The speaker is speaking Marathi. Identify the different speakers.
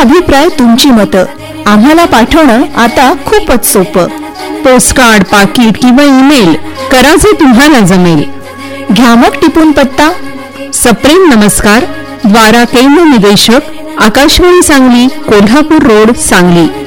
Speaker 1: अभिप्राय, तुमची मतं आम्हाला पाठवणं आता खूपच सोपं.
Speaker 2: पोस्टकार्ड, पाकिट किंवा ईमेल करा जे तुम्हाला जमेल.
Speaker 1: घ्या मग टिपून पत्ता.
Speaker 2: सप्रेम नमस्कार, द्वारा केंद्र निदेशक, आकाशवाणी सांगली, कोल्हापूर रोड, सांगली.